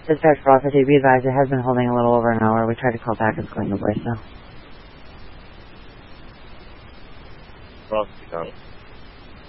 Dispatch for Officer, be advised it has been holding a little over an hour. We tried to call back. It's going to voicemail. Well,